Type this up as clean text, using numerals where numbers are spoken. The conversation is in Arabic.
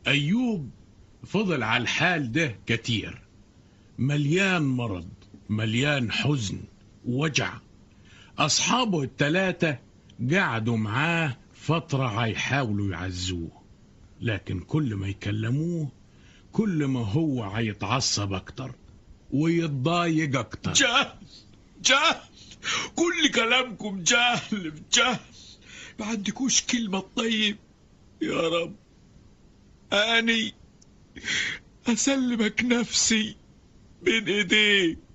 أيوب فضل على الحال ده كتير، مليان مرض، مليان حزن ووجع. أصحابه التلاتة قعدوا معاه فترة هيحاولوا يعزوه، لكن كل ما يكلموه كل ما هو هيتعصب أكتر ويتضايق أكتر. جهل جهل، كل كلامكم جهل بجهل، ما عندكوش كلمة طيب. يا رب أني أسلمك نفسي بين إيديك.